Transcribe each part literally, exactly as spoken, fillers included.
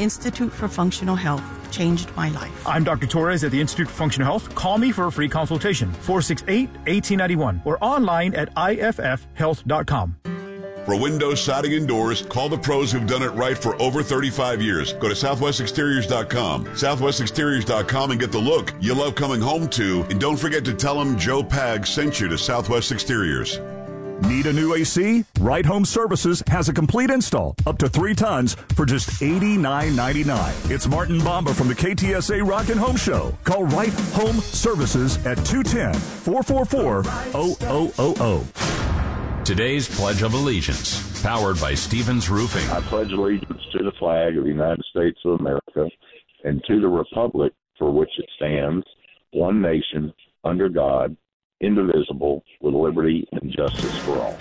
Institute for Functional Health changed my life. I'm Doctor Torres at the Institute for Functional Health. Call me for a free consultation, four six eight, one eight nine one, or online at I F F health dot com. For windows, siding, and doors, call the pros who've done it right for over thirty-five years. Go to southwest exteriors dot com. southwest exteriors dot com and get the look you love coming home to. And don't forget to tell them Joe Pag sent you to Southwest Exteriors. Need a new A C? Right Home Services has a complete install, up to three tons, for just eighty-nine ninety-nine. It's Martin Bomba from the K T S A Rock and Home Show. Call Right Home Services at two one zero, four four four, zero zero zero zero. Today's Pledge of Allegiance, powered by Stevens Roofing. I pledge allegiance to the flag of the United States of America and to the republic for which it stands, one nation, under God, indivisible, with liberty and justice for all.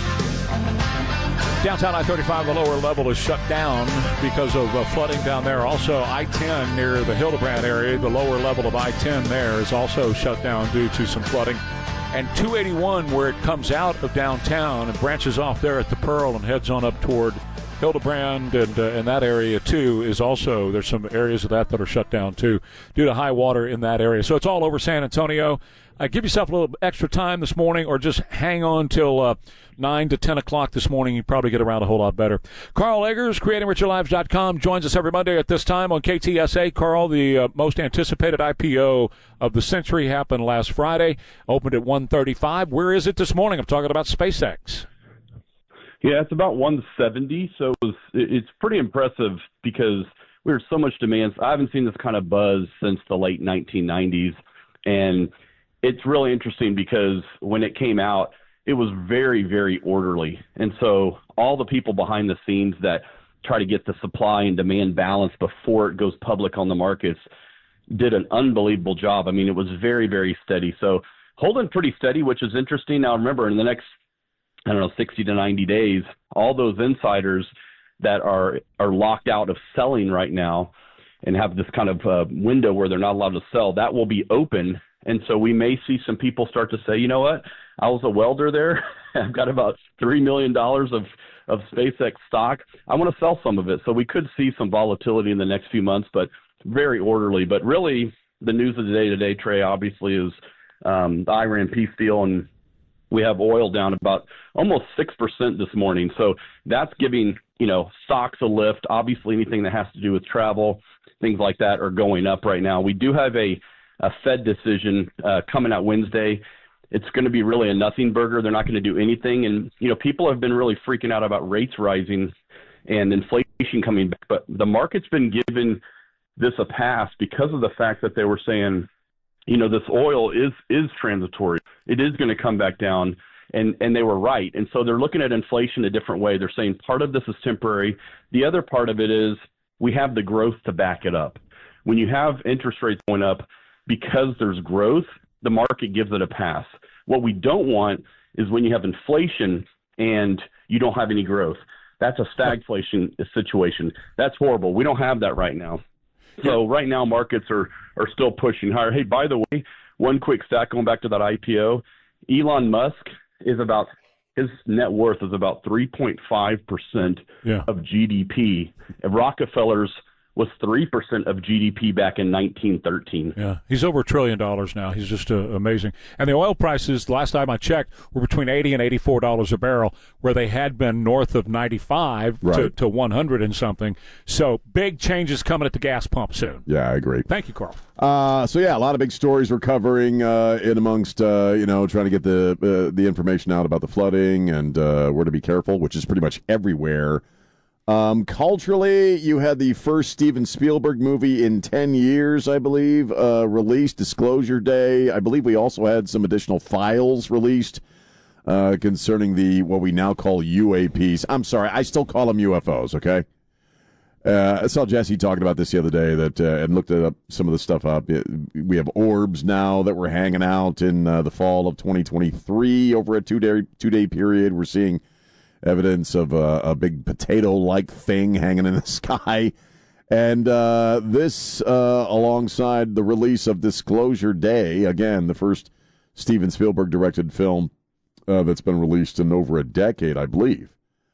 Downtown I thirty-five, the lower level is shut down because of uh, flooding down there. Also, I ten near the Hildebrand area, the lower level of I ten there is also shut down due to some flooding. And two eighty-one, where it comes out of downtown and branches off there at the Pearl and heads on up toward Hildebrand and uh, and that area too, is also, there's some areas of that that are shut down too due to high water in that area. So it's all over San Antonio. Uh, give yourself a little extra time this morning, or just hang on till uh, nine to ten o'clock this morning. You probably get around a whole lot better. Carl Eggers, creating richer lives dot com, joins us every Monday at this time on K T S A. Carl, the uh, most anticipated I P O of the century happened last Friday, opened at one thirty-five. Where is it this morning? I'm talking about SpaceX. Yeah, it's about one seventy, so it was, it's pretty impressive because there's so much demand. I haven't seen this kind of buzz since the late nineteen nineties, and it's really interesting because when it came out, it was very, very orderly. And so all the people behind the scenes that try to get the supply and demand balance before it goes public on the markets did an unbelievable job. I mean, it was very, very steady. So holding pretty steady, which is interesting. Now, remember, in the next, I don't know, sixty to ninety days, all those insiders that are, are locked out of selling right now and have this kind of uh, window where they're not allowed to sell, that will be open. And so we may see some people start to say, you know what, I was a welder there. I've got about three million dollars of, of SpaceX stock. I want to sell some of it. So we could see some volatility in the next few months, but very orderly. But really, the news of the day today, Trey, obviously is um, the Iran peace deal, and we have oil down about almost six percent this morning. So that's giving, you know, stocks a lift. Obviously, anything that has to do with travel, things like that are going up right now. We do have a a Fed decision uh, coming out Wednesday. It's going to be really a nothing burger. They're not going to do anything. And, you know, people have been really freaking out about rates rising and inflation coming back. But the market's been given this a pass because of the fact that they were saying, you know, this oil is is transitory. It is going to come back down. And, and they were right. And so they're looking at inflation a different way. They're saying part of this is temporary. The other part of it is we have the growth to back it up. When you have interest rates going up, because there's growth, the market gives it a pass. What we don't want is when you have inflation and you don't have any growth. That's a stagflation situation. That's horrible. We don't have that right now. So right now markets are, are still pushing higher. Hey, by the way, one quick stat going back to that I P O, Elon Musk is about, his net worth is about three point five percent yeah. of G D P. And Rockefeller's was three percent of G D P back in nineteen thirteen. Yeah, he's over a trillion dollars now. He's just uh, amazing. And the oil prices, the last time I checked, were between eighty and eighty-four dollars a barrel, where they had been north of ninety-five right. to, to one hundred and something. So big changes coming at the gas pump soon. Yeah, I agree. Thank you, Carl. Uh, so, yeah, a lot of big stories we're covering uh, in amongst, uh, you know, trying to get the, uh, the information out about the flooding and uh, where to be careful, which is pretty much everywhere. Um, culturally, you had the first Steven Spielberg movie in ten years, I believe, uh, released, Disclosure Day. I believe we also had some additional files released uh, concerning the what we now call U A Ps. I'm sorry, I still call them U F Os, okay? Uh, I saw Jesse talking about this the other day that uh, and looked up some of the stuff up. We have orbs now that were hanging out in uh, the fall of twenty twenty-three over a two-day, two-day period. We're seeing evidence of a, a big potato-like thing hanging in the sky. And uh, this, uh, alongside the release of Disclosure Day, again, the first Steven Spielberg-directed film uh, that's been released in over a decade, I believe.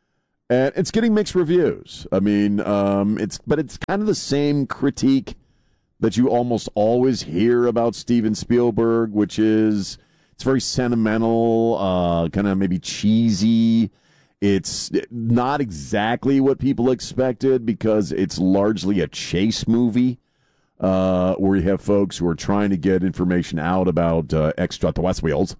And it's getting mixed reviews. I mean, um, it's but it's kind of the same critique that you almost always hear about Steven Spielberg, which is it's very sentimental, uh, kind of maybe cheesy. It's not exactly what people expected because it's largely a chase movie uh, where you have folks who are trying to get information out about uh, extraterrestrials.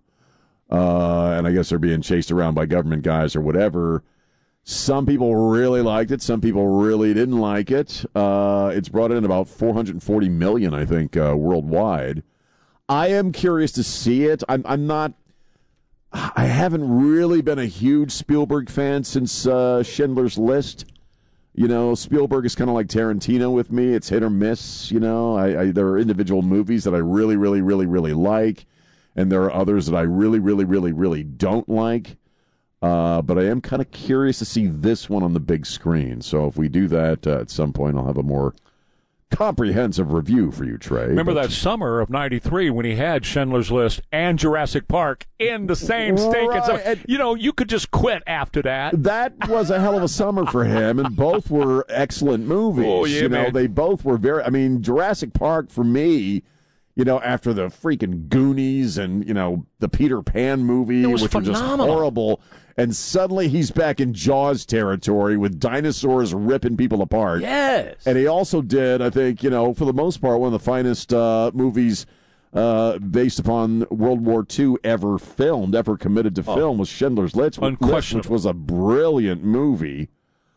Uh, and I guess they're being chased around by government guys or whatever. Some people really liked it. Some people really didn't like it. Uh, it's brought in about four hundred forty million dollars, I think, uh, worldwide. I am curious to see it. I'm, I'm not... I haven't really been a huge Spielberg fan since uh, Schindler's List. You know, Spielberg is kind of like Tarantino with me. It's hit or miss, you know. I, I, there are individual movies that I really, really, really, really like, and there are others that I really, really, really, really don't like. Uh, but I am kind of curious to see this one on the big screen. So if we do that uh, at some point, I'll have a more comprehensive review for you, Trey. Remember but, that summer of ninety-three when he had Schindler's List and Jurassic Park in the same state? Right. So, you know, you could just quit after that. That was a hell of a summer for him, and both were excellent movies. Oh, yeah, you know, man. they both were very. I mean, Jurassic Park for me. You know, after the freaking Goonies and, you know, the Peter Pan movie, It was which were just phenomenal. horrible, and suddenly he's back in Jaws territory with dinosaurs ripping people apart. Yes. And he also did, I think, you know, for the most part, one of the finest uh, movies uh, based upon World War Two ever filmed, ever committed to film, was Schindler's List, List, which was a brilliant movie.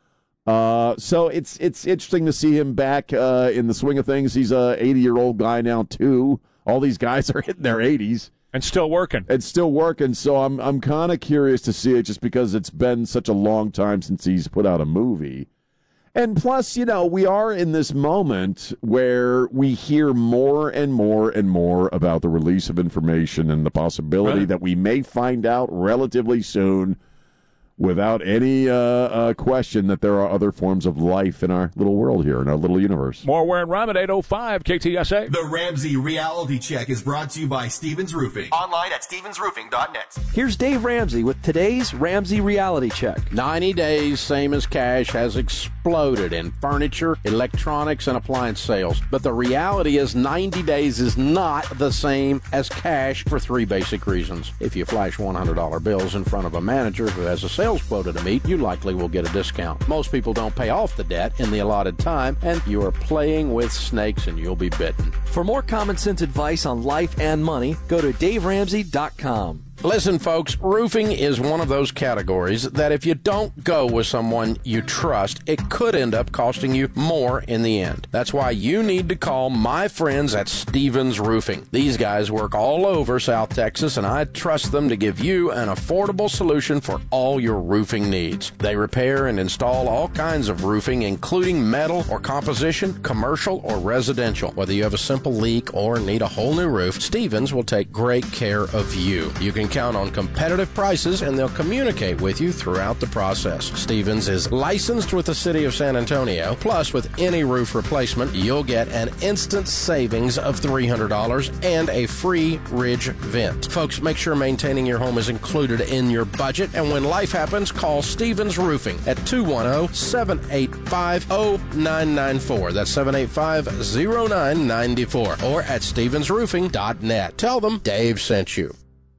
Uh, so it's it's interesting to see him back uh, in the swing of things. He's a eighty-year-old guy now, too. All these guys are hitting their eighties. And still working. And still working. So I'm I'm kind of curious to see it just because it's been such a long time since he's put out a movie. And plus, you know, we are in this moment where we hear more and more and more about the release of information and the possibility Right. that we may find out relatively soon without any uh, uh, question that there are other forms of life in our little world here, in our little universe. More Warren Rhyme at eight oh five K T S A. The Ramsey Reality Check is brought to you by Stevens Roofing. Online at stevens roofing dot net. Here's Dave Ramsey with today's Ramsey Reality Check. ninety days, same as cash, has exploded in furniture, electronics, and appliance sales. But the reality is ninety days is not the same as cash for three basic reasons. If you flash one hundred dollar bills in front of a manager who has a sales quota to meet, you likely will get a discount. Most people don't pay off the debt in the allotted time, and you are playing with snakes and you'll be bitten. For more common sense advice on life and money, go to dave ramsey dot com. Listen, folks, roofing is one of those categories that if you don't go with someone you trust, it could end up costing you more in the end. That's why you need to call my friends at Stevens Roofing. These guys work all over South Texas, and I trust them to give you an affordable solution for all your roofing needs. They repair and install all kinds of roofing, including metal or composition, commercial or residential. Whether you have a simple leak or need a whole new roof, Stevens will take great care of you. You can count on competitive prices, and they'll communicate with you throughout the process. Stevens is licensed with the City of San Antonio. Plus, with any roof replacement, you'll get an instant savings of three hundred dollars and a free ridge vent. Folks, make sure maintaining your home is included in your budget, and when life happens, call Stevens Roofing at two one zero, seven eight five, zero nine nine four. That's seven eight five, zero nine nine four, or at stevens roofing dot net. Tell them Dave sent you.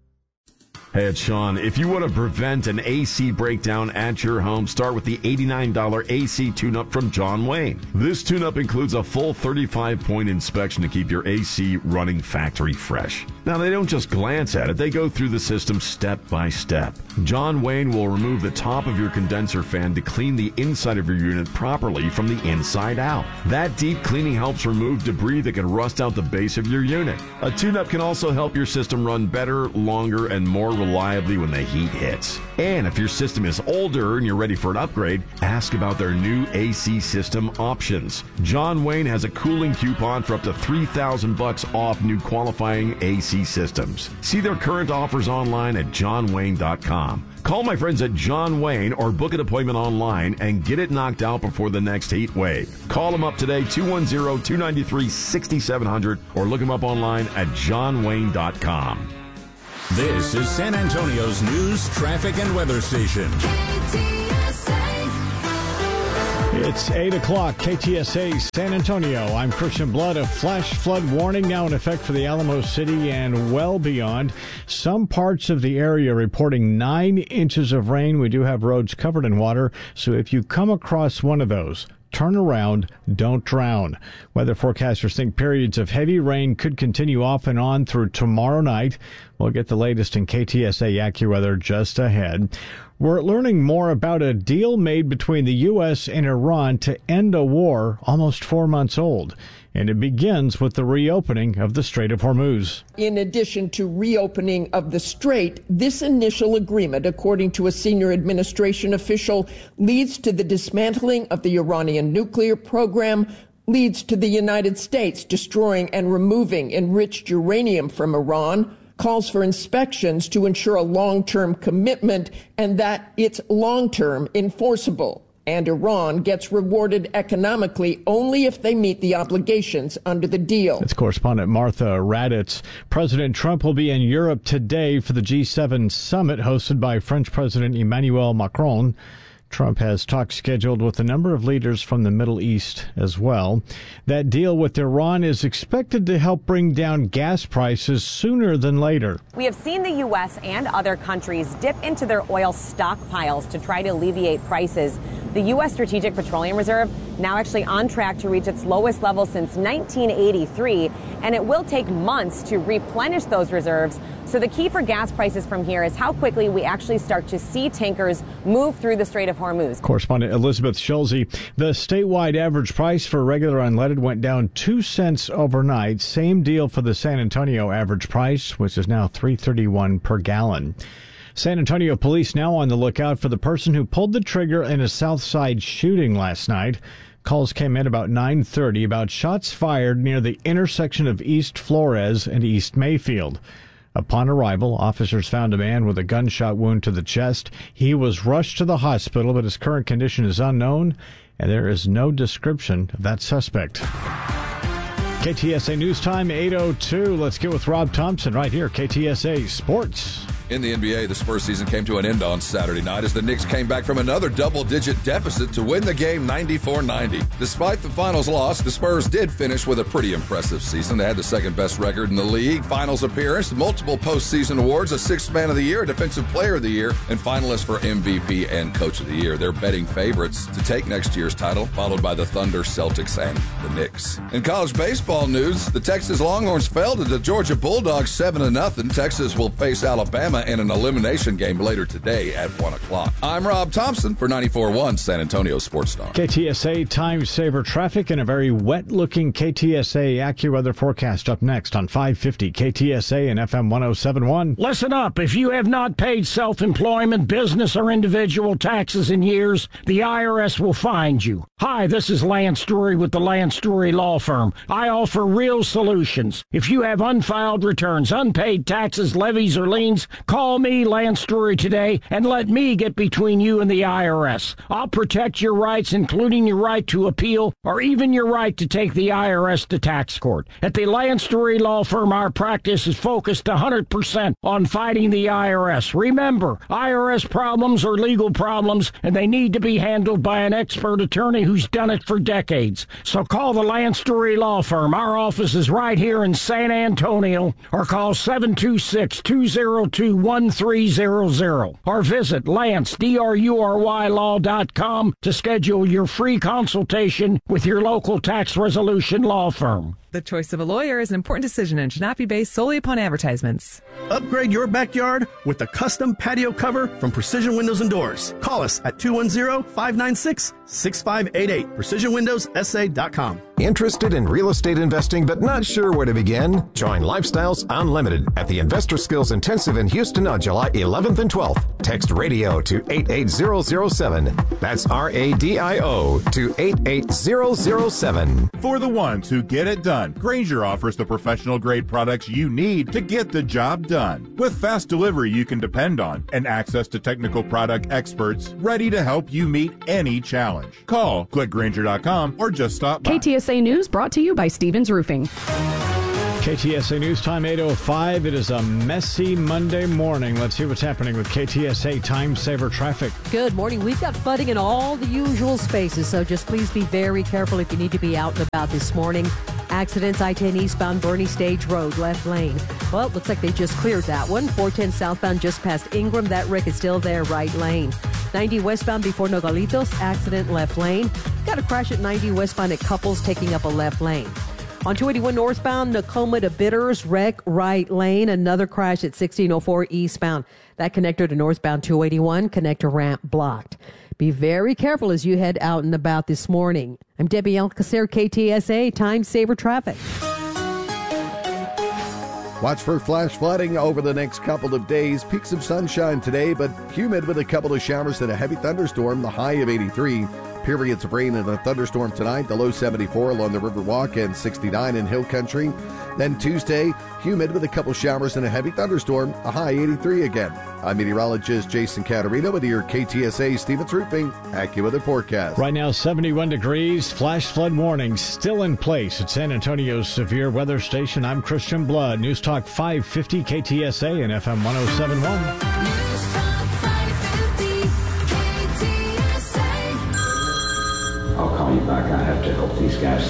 Hey, it's Sean. If you want to prevent an A C breakdown at your home, start with the eighty-nine dollars A C tune-up from John Wayne. This tune-up includes a full thirty-five point inspection to keep your A C running factory fresh. Now, they don't just glance at it. They go through the system step by step. John Wayne will remove the top of your condenser fan to clean the inside of your unit properly from the inside out. That deep cleaning helps remove debris that can rust out the base of your unit. A tune-up can also help your system run better, longer, and more reliably when the heat hits. And if your system is older and you're ready for an upgrade, ask about their new A C system options. John Wayne has a cooling coupon for up to three thousand bucks off new qualifying A C systems. See their current offers online at john wayne dot com. Call my friends at John Wayne or book an appointment online and get it knocked out before the next heat wave. Call them up today, two one zero, two nine three, six seven zero zero, or look them up online at john wayne dot com. This is San Antonio's news, traffic, and weather station. K T S A. It's eight o'clock, K T S A San Antonio. I'm Christian Blood. A flash flood warning now in effect for the Alamo City and well beyond. Some parts of the area reporting nine inches of rain. We do have roads covered in water, so if you come across one of those, turn around, don't drown. Weather forecasters think periods of heavy rain could continue off and on through tomorrow night. We'll get the latest in K T S A AccuWeather just ahead. We're learning more about a deal made between the U S and Iran to end a war almost four months old. And it begins with the reopening of the Strait of Hormuz. In addition to reopening of the strait, this initial agreement, according to a senior administration official, leads to the dismantling of the Iranian nuclear program, leads to the United States destroying and removing enriched uranium from Iran, calls for inspections to ensure a long-term commitment and that it's long-term enforceable. And Iran gets rewarded economically only if they meet the obligations under the deal. It's correspondent Martha Raddatz. President Trump will be in Europe today for the G seven summit hosted by French President Emmanuel Macron. Trump has talks scheduled with a number of leaders from the Middle East as well. That deal with Iran is expected to help bring down gas prices sooner than later. We have seen the U S and other countries dip into their oil stockpiles to try to alleviate prices. The U S Strategic Petroleum Reserve now actually on track to reach its lowest level since nineteen eighty-three, and it will take months to replenish those reserves. So the key for gas prices from here is how quickly we actually start to see tankers move through the Strait of Hormuz. Correspondent Elizabeth Schulze. The statewide average price for regular unleaded went down two cents overnight. Same deal for the San Antonio average price, which is now three thirty-one per gallon. San Antonio police now on the lookout for the person who pulled the trigger in a South Side shooting last night. Calls came in about nine thirty about shots fired near the intersection of East Flores and East Mayfield. Upon arrival, officers found a man with a gunshot wound to the chest. He was rushed to the hospital, but his current condition is unknown, and there is no description of that suspect. K T S A News Time, eight oh two. Let's get with Rob Thompson right here, K T S A Sports. In the N B A, the Spurs season came to an end on Saturday night as the Knicks came back from another double-digit deficit to win the game ninety-four ninety. Despite the finals loss, the Spurs did finish with a pretty impressive season. They had the second-best record in the league, finals appearance, multiple postseason awards, a sixth man of the year, defensive player of the year, and finalists for M V P and coach of the year. They're betting favorites to take next year's title, followed by the Thunder, Celtics, and the Knicks. In college baseball news, the Texas Longhorns fell to the Georgia Bulldogs seven to nothing. Texas will face Alabama in an elimination game later today at one o'clock. I'm Rob Thompson for ninety-four point one San Antonio Sports Star. K T S A Time Saver traffic and a very wet-looking K T S A AccuWeather forecast up next on five fifty K T S A and F M one oh seven point one. Listen up. If you have not paid self-employment, business, or individual taxes in years, the I R S will find you. Hi, this is Lance Story with the Lance Story Law Firm. I offer real solutions. If you have unfiled returns, unpaid taxes, levies, or liens, call me, Lance Story, today and let me get between you and the I R S. I'll protect your rights, including your right to appeal or even your right to take the I R S to tax court. At the Lance Story Law Firm, our practice is focused one hundred percent on fighting the I R S. Remember, I R S problems are legal problems, and they need to be handled by an expert attorney who's done it for decades. So call the Lance Story Law Firm. Our office is right here in San Antonio, or call seven two six, two oh two, one three zero zero, or visit Lance, D R U R Y law dot com to schedule your free consultation with your local tax resolution law firm. The choice of a lawyer is an important decision and should not be based solely upon advertisements. Upgrade your backyard with a custom patio cover from Precision Windows and Doors. Call us at two one zero, five nine six, six five eight eight. precision windows s a dot com. Interested in real estate investing but not sure where to begin? Join Lifestyles Unlimited at the Investor Skills Intensive in Houston on July eleventh and twelfth. Text radio to eight eight zero zero seven. That's R A D I O to eight eight zero zero seven. For the ones who get it done, Grainger offers the professional-grade products you need to get the job done. With fast delivery you can depend on and access to technical product experts ready to help you meet any challenge. Call, click Grainger dot com, or just stop by. K T S A News brought to you by Stevens Roofing. K T S A News Time, eight oh five. It is a messy Monday morning. Let's see what's happening with K T S A Time Saver traffic. Good morning. We've got flooding in all the usual spaces, so just please be very careful if you need to be out and about this morning. Accidents, I ten eastbound Bernie Stage Road, left lane. Well, it looks like they just cleared that one. four ten southbound just past Ingram. That wreck is still there, right lane. ninety westbound before Nogalitos, accident, left lane. Got a crash at ninety westbound at Couples, taking up a left lane. On two eighty-one northbound, Nakoma to Bitters, wreck, right lane. Another crash at sixteen oh four eastbound. That connector to northbound two eighty-one, connector ramp blocked. Be very careful as you head out and about this morning. I'm Debbie Alcacer, K T S A Time Saver Traffic. Watch for flash flooding over the next couple of days. Peaks of sunshine today, but humid with a couple of showers and a heavy thunderstorm, the high of eighty-three. Periods of rain and a thunderstorm tonight, the low seventy-four along the Riverwalk and sixty-nine in Hill Country. Then Tuesday, humid with a couple showers and a heavy thunderstorm, a high eighty-three again. I'm meteorologist Jason Caterino with your K T S A Stevens Roofing AccuWeather forecast. Right now, seventy-one degrees, flash flood warning still in place at San Antonio's severe weather station. I'm Christian Blood, News Talk five fifty K T S A and F M one oh seven point one. I'll call you back. I have to help these guys.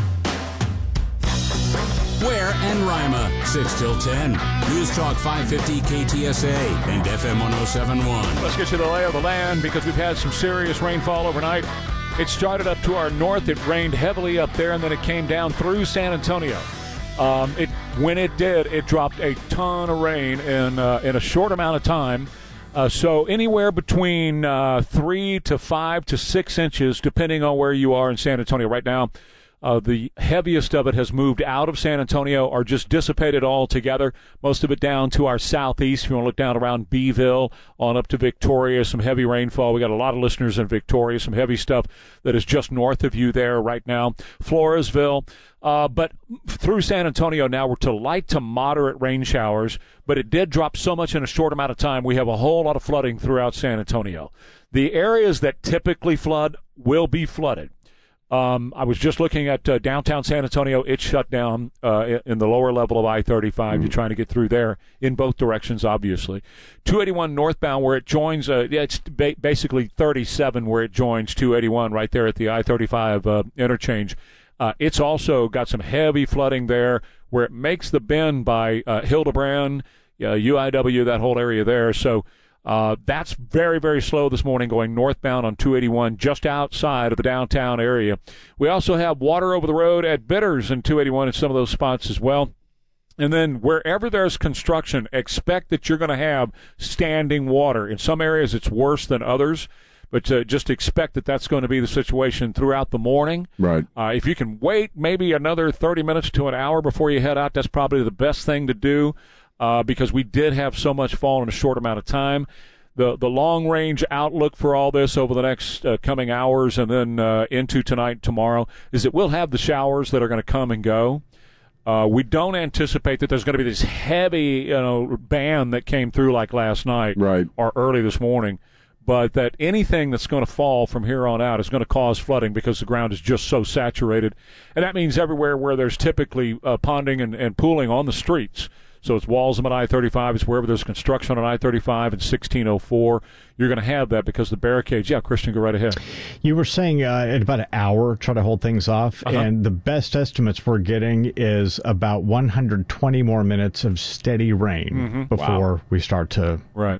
Ware and Rima, six till ten. News Talk five fifty K T S A and F M one oh seven point one. Let's get you the lay of the land because we've had some serious rainfall overnight. It started up to our north. It rained heavily up there, and then it came down through San Antonio. Um, it when it did, it dropped a ton of rain in uh, in a short amount of time. Uh, so anywhere between uh, three to five to six inches, depending on where you are in San Antonio. Right now, uh, the heaviest of it has moved out of San Antonio or just dissipated altogether. Most of it down to our southeast. If you want to look down around Beeville, on up to Victoria, some heavy rainfall. We got a lot of listeners in Victoria, some heavy stuff that is just north of you there right now. Floresville. Uh, but through San Antonio now, we're to light to moderate rain showers, but it did drop so much in a short amount of time, we have a whole lot of flooding throughout San Antonio. The areas that typically flood will be flooded. Um, I was just looking at uh, downtown San Antonio. It's shut down uh, in the lower level of I thirty-five. Mm. You're trying to get through there in both directions, obviously. two eighty-one northbound where it joins, uh, it's ba- basically thirty-seven where it joins two eighty-one right there at the I thirty-five uh, interchange. Uh, it's also got some heavy flooding there where it makes the bend by uh, Hildebrand, uh, U I W, that whole area there. So uh, that's very, very slow this morning going northbound on two eighty-one just outside of the downtown area. We also have water over the road at Bitters and two eighty-one in some of those spots as well. And then wherever there's construction, expect that you're going to have standing water. In some areas it's worse than others. But uh, just expect that that's going to be the situation throughout the morning. Right. Uh, if you can wait maybe another thirty minutes to an hour before you head out, that's probably the best thing to do uh, because we did have so much fall in a short amount of time. The the long-range outlook for all this over the next uh, coming hours and then uh, into tonight and tomorrow is that we'll have the showers that are going to come and go. Uh, we don't anticipate that there's going to be this heavy, you know, band that came through like last night right. or early this morning. But that anything that's going to fall from here on out is going to cause flooding because the ground is just so saturated. And that means everywhere where there's typically uh, ponding and, and pooling on the streets. So it's Walsham at I thirty-five. It's wherever there's construction on I thirty-five and sixteen oh four. You're going to have that because the barricades. Yeah, Christian, go right ahead. You were saying uh, at about an hour, try to hold things off. Uh-huh. And the best estimates we're getting is about one hundred twenty more minutes of steady rain mm-hmm. before wow. we start to, right.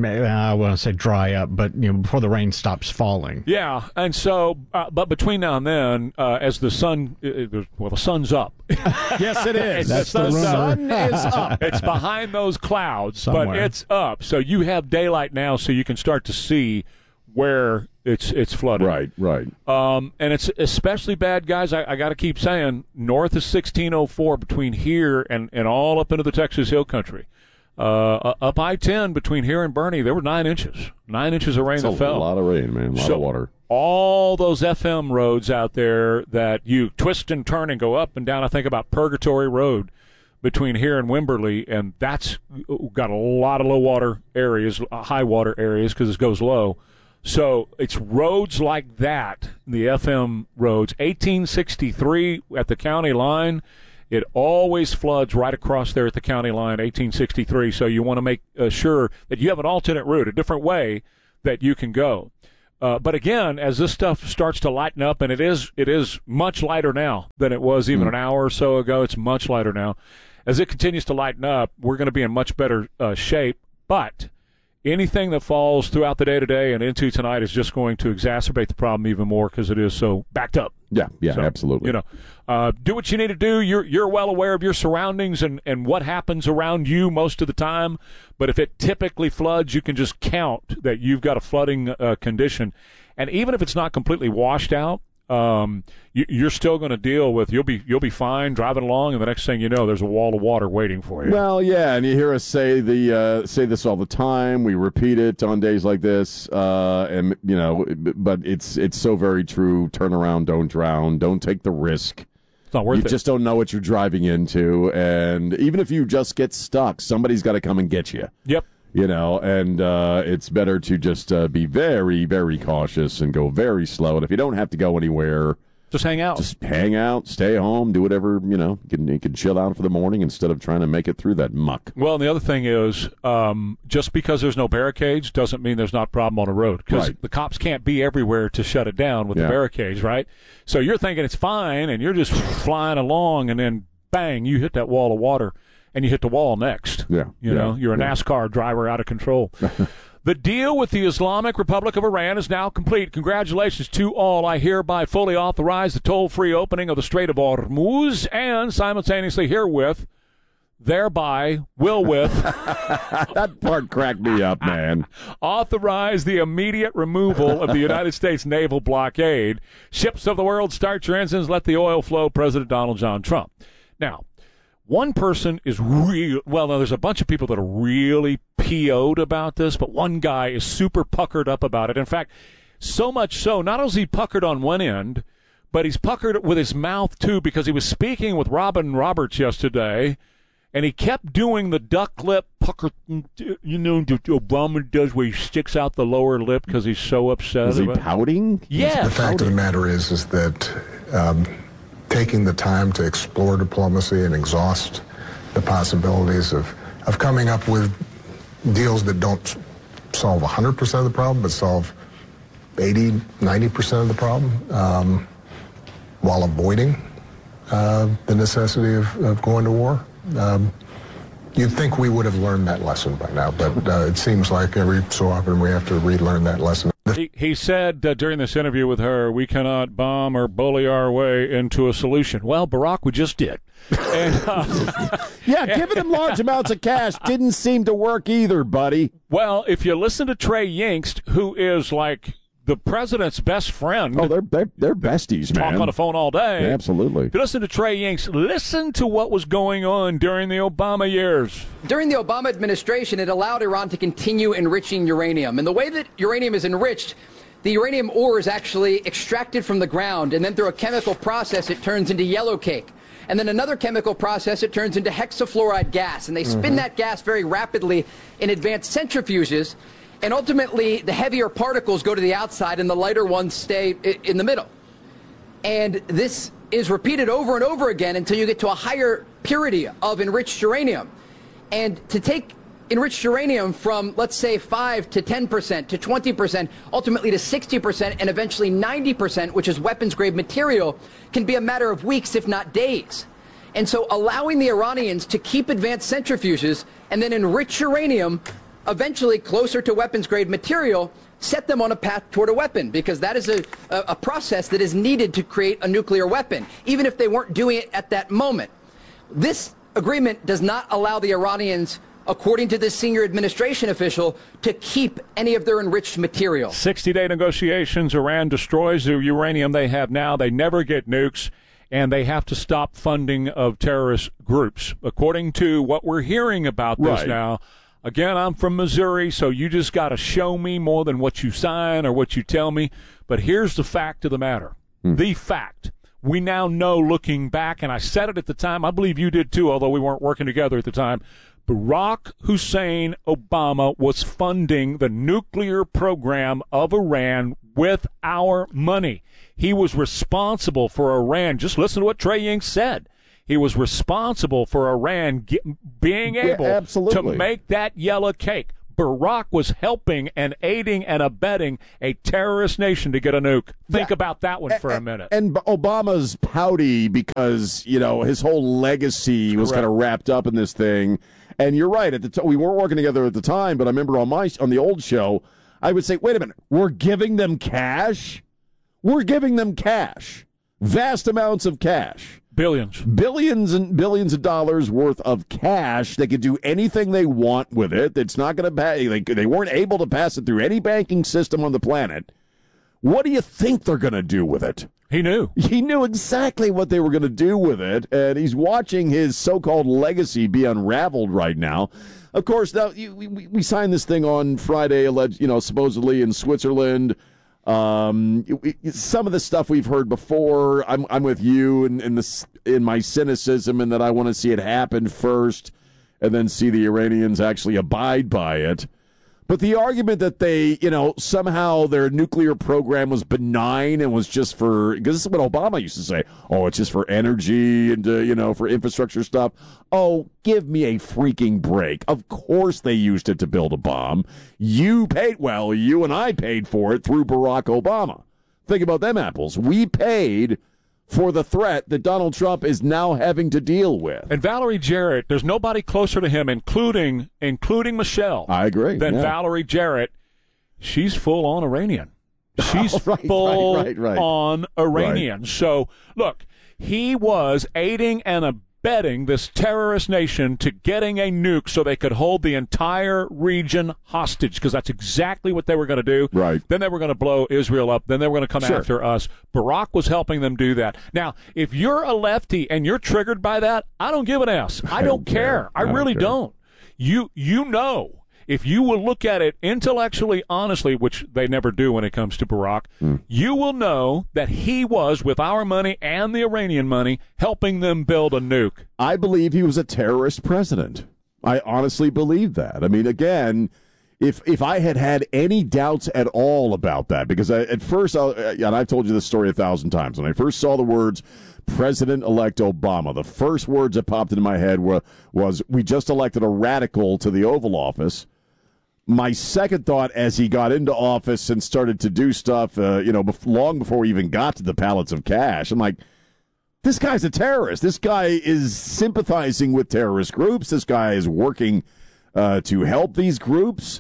I want to say dry up, but you know, before the rain stops falling. Yeah. And so, uh, but between now and then, uh, as the sun, uh, well, the sun's up. Yes, it is. That's the, the sun is up. It's behind those clouds, Somewhere. But it's up. So you have daylight now, so you can start to see where it's it's flooded. Right, right. Um, and it's especially bad, guys. I, I got to keep saying, north of sixteen oh four between here and, and all up into the Texas Hill Country. Uh, up I ten between here and Bernie, there were nine inches. Nine inches of rain That's that fell. A lot of rain, man. A lot so of water. All those F M roads out there that you twist and turn and go up and down, I think about Purgatory Road between here and Wimberley, and that's got a lot of low water areas, high water areas because it goes low. So it's roads like that, the F M roads. eighteen sixty-three at the county line it always floods right across there at the county line, eighteen sixty-three. So you want to make uh, sure that you have an alternate route, a different way that you can go. Uh, but again, as this stuff starts to lighten up, and it is it is much lighter now than it was even mm. an hour or so ago. It's much lighter now. As it continues to lighten up, we're going to be in much better uh, shape. But anything that falls throughout the day today and into tonight is just going to exacerbate the problem even more because it is so backed up. Yeah, yeah, so, absolutely. You know, uh, do what you need to do. You're you're well aware of your surroundings and, and what happens around you most of the time. But if it typically floods, you can just count that you've got a flooding uh, condition. And even if it's not completely washed out, um, you, you're still going to deal with. You'll be you'll be fine driving along, and the next thing you know, there's a wall of water waiting for you. Well, yeah, and you hear us say the uh, say this all the time. We repeat it on days like this, uh, and you know, but it's it's so very true. Turn around, don't drown, don't take the risk. It's not worth you it. You just don't know what you're driving into, and even if you just get stuck, somebody's got to come and get you. Yep. You know, and uh, it's better to just uh, be very, very cautious and go very slow. And if you don't have to go anywhere, just hang out. Just hang out, stay home, do whatever, you know, you can, you can chill out for the morning instead of trying to make it through that muck. Well, and the other thing is, um, just because there's no barricades doesn't mean there's not a problem on the road. Because right. the cops can't be everywhere to shut it down with yeah. the barricades, right? So you're thinking it's fine, and you're just flying along, and then, bang, you hit that wall of water. And you hit the wall next. Yeah. You know, yeah, you're a yeah. NASCAR driver out of control. The deal with the Islamic Republic of Iran is now complete. Congratulations to all. I hereby fully authorize the toll-free opening of the Strait of Hormuz and simultaneously herewith, thereby, will with. That part cracked me up, man. Authorize the immediate removal of the United States naval blockade. Ships of the world, start your engines, let the oil flow. President Donald John Trump. Now, one person is real. Well, no, there's a bunch of people that are really P O'd about this, but one guy is super puckered up about it. In fact, so much so, not only is he puckered on one end, but he's puckered with his mouth too, because he was speaking with Robin Roberts yesterday, and he kept doing the duck lip pucker. You know, Obama does where he sticks out the lower lip because he's so upset. Is he about pouting? Yeah. The fact pouting. of the matter is, is that. Um, taking the time to explore diplomacy and exhaust the possibilities of, of coming up with deals that don't solve one hundred percent of the problem, but solve eighty, ninety percent of the problem, um, while avoiding uh, the necessity of, of going to war. Um, you'd think we would have learned that lesson by now, but uh, it seems like every so often we have to relearn that lesson. He, he said uh, during this interview with her, we cannot bomb or bully our way into a solution. Well, Barack, we just did. And, uh, yeah, giving them large amounts of cash didn't seem to work either, buddy. Well, if you listen to Trey Yingst, who is like the president's best friend. Oh, they're they're, they're besties, talk man. Talk on the phone all day. Yeah, absolutely. If you listen to Trey Yingst, listen to what was going on during the Obama years. During the Obama administration, it allowed Iran to continue enriching uranium. And the way that uranium is enriched, the uranium ore is actually extracted from the ground, and then through a chemical process, it turns into yellow cake. And then another chemical process, it turns into hexafluoride gas. And they spin mm-hmm. that gas very rapidly in advanced centrifuges. And ultimately, the heavier particles go to the outside and the lighter ones stay in the middle. And this is repeated over and over again until you get to a higher purity of enriched uranium. And to take enriched uranium from, let's say, five to ten percent to twenty percent, ultimately to sixty percent, and eventually ninety percent, which is weapons-grade material, can be a matter of weeks, if not days. And so allowing the Iranians to keep advanced centrifuges and then enrich uranium eventually closer to weapons-grade material, set them on a path toward a weapon, because that is a, a, a process that is needed to create a nuclear weapon, even if they weren't doing it at that moment. This agreement does not allow the Iranians, according to this senior administration official, to keep any of their enriched material. sixty-day negotiations. Iran destroys the uranium they have now. They never get nukes, and they have to stop funding of terrorist groups. According to what we're hearing about this right. now, again, I'm from Missouri, so you just got to show me more than what you sign or what you tell me. But here's the fact of the matter. Hmm. The fact. We now know, looking back, and I said it at the time, I believe you did too, although we weren't working together at the time, Barack Hussein Obama was funding the nuclear program of Iran with our money. He was responsible for Iran. Just listen to what Trey Yingst said. he was responsible for Iran get, being able yeah, to make that yellow cake. Barack was helping and aiding and abetting a terrorist nation to get a nuke. Think yeah. about that one for and, a minute. And Obama's pouty because, you know, his whole legacy was kind of wrapped up in this thing. And you're right. At the t- we weren't working together at the time, but I remember on my on the old show, I would say, wait a minute, we're giving them cash? We're giving them cash. Vast amounts of cash. Billions. Billions and billions of dollars worth of cash. They could do anything they want with it. It's not going to pay. They, they weren't able to pass it through any banking system on the planet. What do you think they're going to do with it? He knew. He knew exactly what they were going to do with it, and he's watching his so-called legacy be unraveled right now. Of course, now you, we, we signed this thing on Friday, alleged, you know, supposedly in Switzerland. Um, some of the stuff we've heard before. I'm I'm with you in in, the, in my cynicism, and that I want to see it happen first, and then see the Iranians actually abide by it. But the argument that they, you know, somehow their nuclear program was benign and was just for, because this is what Obama used to say, oh, it's just for energy and, uh, you know, for infrastructure stuff. Oh, give me a freaking break. Of course they used it to build a bomb. You paid, well, you and I paid for it through Barack Obama. Think about them apples. We paid for the threat that Donald Trump is now having to deal with. And Valerie Jarrett, there's nobody closer to him, including including Michelle. I agree. Than yeah. Valerie Jarrett. She's full on Iranian. She's oh, right, full right, right, right. on Iranian. Right. So, look, he was aiding and abetting this terrorist nation to getting a nuke so they could hold the entire region hostage, because that's exactly what they were going to do. Right. Then they were going to blow Israel up. Then they were going to come Sure. after us. Barack was helping them do that. Now, if you're a lefty and you're triggered by that, I don't give an ass. I, I don't, don't care. care. I, I don't really care. don't. You you know. If you will look at it intellectually, honestly, which they never do when it comes to Barack, mm. you will know that he was, with our money and the Iranian money, helping them build a nuke. I believe he was a terrorist president. I honestly believe that. I mean, again, if if I had had any doubts at all about that, because I, at first, I, and I've told you this story a thousand times, when I first saw the words President-elect Obama, the first words that popped into my head were, was, we just elected a radical to the Oval Office. My second thought, as he got into office and started to do stuff, uh, you know, bef- long before we even got to the pallets of cash, I'm like, this guy's a terrorist. This guy is sympathizing with terrorist groups. This guy is working uh, to help these groups.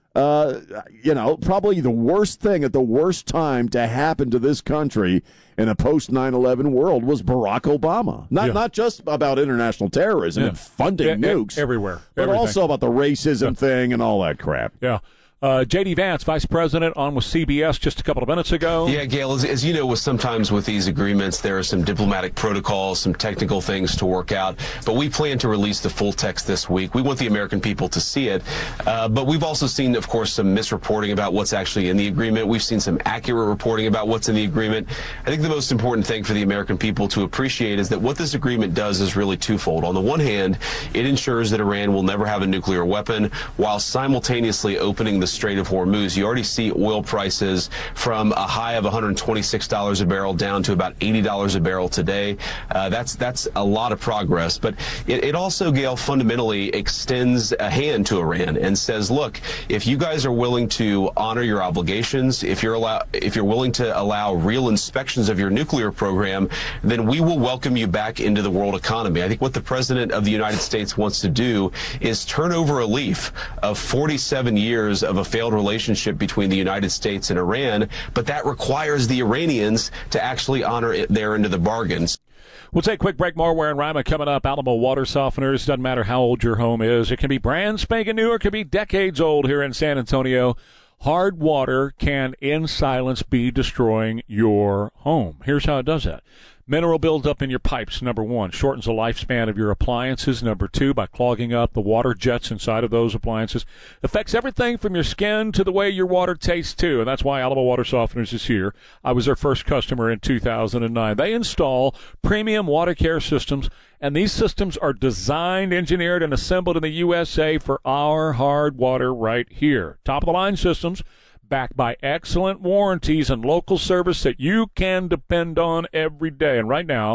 Uh, you know, probably the worst thing at the worst time to happen to this country in a post nine eleven world was Barack Obama. Not yeah. not just about international terrorism yeah. and funding yeah, nukes. Everywhere. But Everything. also about the racism yeah. thing and all that crap. Yeah. Uh, J D Vance, Vice President, on with C B S just a couple of minutes ago. Yeah, Gail, as, as you know, with sometimes with these agreements, there are some diplomatic protocols, some technical things to work out. But we plan to release the full text this week. We want the American people to see it. Uh, but we've also seen, of course, some misreporting about what's actually in the agreement. We've seen some accurate reporting about what's in the agreement. I think the most important thing for the American people to appreciate is that what this agreement does is really twofold. On the one hand, it ensures that Iran will never have a nuclear weapon, while simultaneously opening the Strait of Hormuz. You already see oil prices from a high of one hundred twenty-six dollars a barrel down to about eighty dollars a barrel today. Uh, that's that's a lot of progress. But it, it also, Gail, fundamentally extends a hand to Iran and says, look, if you guys are willing to honor your obligations, if you're allow, if you're willing to allow real inspections of your nuclear program, then we will welcome you back into the world economy. I think what the President of the United States wants to do is turn over a leaf of forty-seven years of a failed relationship between the United States and Iran, but that requires the Iranians to actually honor it their end of the bargains. We'll take a quick break. More Ware and Rima coming up. Alamo Water Softeners. Doesn't matter how old your home is. It can be brand spanking new or it can be decades old here in San Antonio. Hard water can, in silence, be destroying your home. Here's how it does that. Mineral builds up in your pipes, number one. Shortens the lifespan of your appliances, number two, by clogging up the water jets inside of those appliances. Affects everything from your skin to the way your water tastes, too. And that's why Alamo Water Softeners is here. I was their first customer in two thousand nine. They install premium water care systems, and these systems are designed, engineered, and assembled in the U S A for our hard water right here. Top-of-the-line systems, backed by excellent warranties and local service that you can depend on every day. And right now,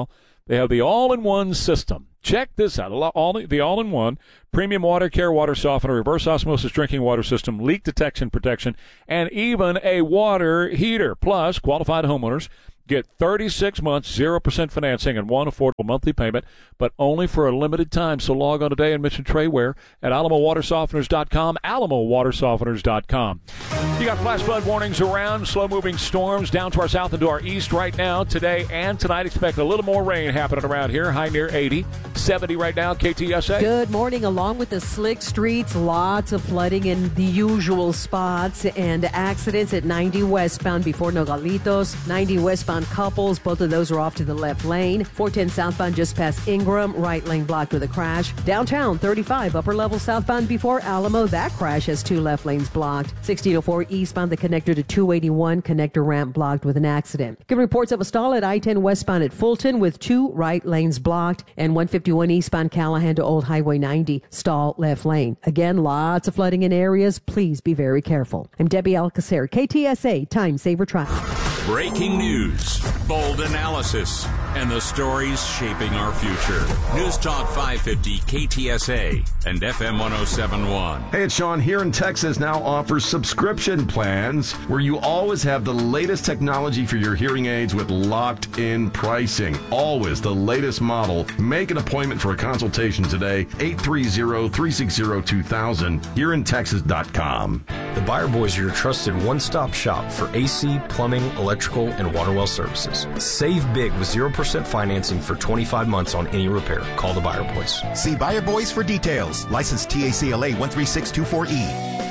They have the all-in-one system. Check this out. All, the all-in-one premium water care, water softener, reverse osmosis drinking water system, leak detection protection, and even a water heater. Plus, qualified homeowners get thirty-six months, zero percent financing, and one affordable monthly payment, but only for a limited time. So log on today and mention Trey Ware at alamo water softeners dot com, alamo water softeners dot com. You got flash flood warnings around, slow-moving storms down to our south and to our east right now. Today and tonight, expect a little more rain happening around here. High near eighty, seventy right now, K T S A. Good morning. Along with the slick streets, lots of flooding in the usual spots and accidents at ninety westbound before Nogalitos, ninety westbound Couples, both of those are off to the left lane. four ten southbound just past Ingram, right lane blocked with a crash. Downtown thirty-five upper level southbound before Alamo, that crash has two left lanes blocked. sixteen oh four eastbound, the connector to two eighty-one, connector ramp blocked with an accident. Give reports of a stall at I ten westbound at Fulton with two right lanes blocked, and one fifty-one eastbound Callahan to Old Highway ninety, stall left lane. Again, lots of flooding in areas. Please be very careful. I'm Debbie Alcacer, K T S A Time Saver Traffic. Breaking news, bold analysis, and the stories shaping our future. News Talk five fifty K T S A and F M one oh seven point one. Hey, it's Sean. Here in Texas now offers subscription plans where you always have the latest technology for your hearing aids with locked-in pricing. Always the latest model. Make an appointment for a consultation today. eight three zero, three six zero, two thousand. here in texas dot com. The Buyer Boys are your trusted one-stop shop for A C, plumbing, electrical, and water well services. Save big with zero percent financing for twenty-five months on any repair. Call the Buyer Boys. See Buyer Boys for details. License T A C L A one three six two four E.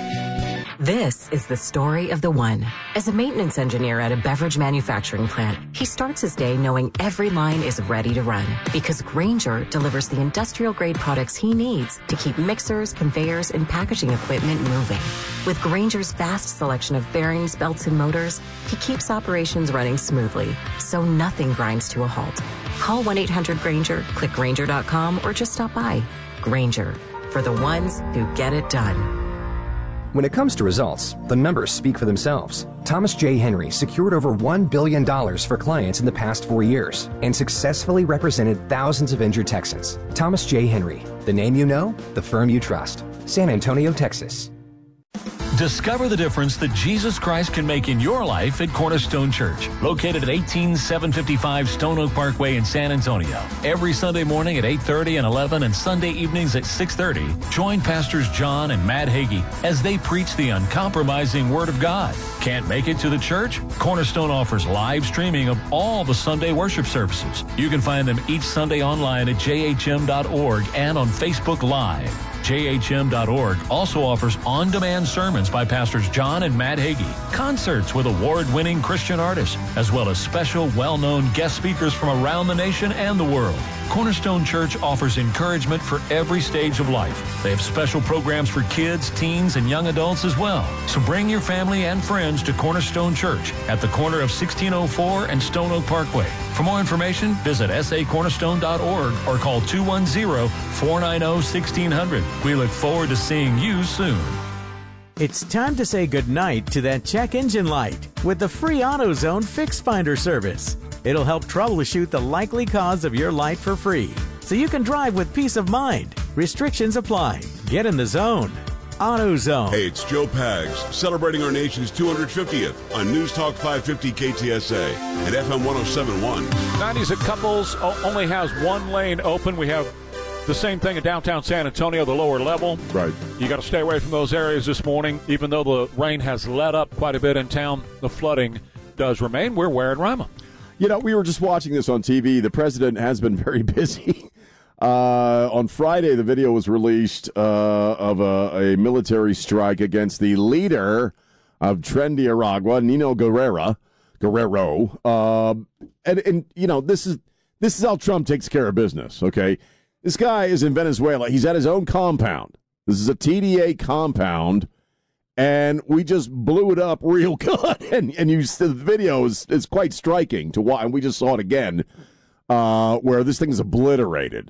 This is the story of the one. As a maintenance engineer at a beverage manufacturing plant, he starts his day knowing every line is ready to run because Grainger delivers the industrial-grade products he needs to keep mixers, conveyors, and packaging equipment moving. With Grainger's vast selection of bearings, belts, and motors, he keeps operations running smoothly, so nothing grinds to a halt. Call one eight hundred Grainger, click Grainger dot com, or just stop by. Grainger, for the ones who get it done. When it comes to results, the numbers speak for themselves. Thomas J. Henry secured over one billion dollars for clients in the past four years and successfully represented thousands of injured Texans. Thomas J. Henry, the name you know, the firm you trust. San Antonio, Texas. Discover the difference that Jesus Christ can make in your life at Cornerstone Church, located at eighteen seven fifty-five Stone Oak Parkway in San Antonio. Every Sunday morning at eight thirty and eleven and Sunday evenings at six thirty, join Pastors John and Matt Hagee as they preach the uncompromising Word of God. Can't make it to the church? Cornerstone offers live streaming of all the Sunday worship services. You can find them each Sunday online at j h m dot org and on Facebook Live. j h m dot org also offers on-demand sermons by Pastors John and Matt Hagee, concerts with award-winning Christian artists, as well as special well-known guest speakers from around the nation and the world. Cornerstone Church offers encouragement for every stage of life. They have special programs for kids, teens, and young adults as well. So bring your family and friends to Cornerstone Church at the corner of sixteen oh four and Stone Oak Parkway. For more information, visit s a cornerstone dot org or call two one zero, four nine zero, one six zero zero. We look forward to seeing you soon. It's time to say goodnight to that check engine light with the free AutoZone Fix Finder service. It'll help troubleshoot the likely cause of your light for free, so you can drive with peace of mind. Restrictions apply. Get in the zone. AutoZone. Hey, it's Joe Pags, celebrating our nation's two hundred fiftieth on News Talk five fifty K T S A and F M one oh seven point one. nineties at Couples only has one lane open. We have the same thing in downtown San Antonio, the lower level. Right. You got to stay away from those areas this morning. Even though the rain has let up quite a bit in town, the flooding does remain. We're Ware and Rima. You know, we were just watching this on T V. The president has been very busy. Uh, on Friday, the video was released uh, of a, a military strike against the leader of Tren de Aragua, Nino Guerrero. Guerrero. Uh, and, and, you know, this is this is how Trump takes care of business, okay? This guy is in Venezuela. He's at his own compound. This is a T D A compound, and we just blew it up real good. And and you the video is, is quite striking to watch. And we just saw it again, uh, where this thing is obliterated.